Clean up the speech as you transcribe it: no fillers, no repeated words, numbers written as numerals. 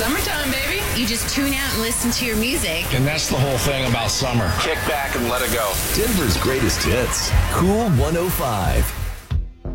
Summertime, baby. You just tune out and listen to your music. And that's the whole thing about summer. Kick back and let it go. Denver's greatest hits. Cool 105.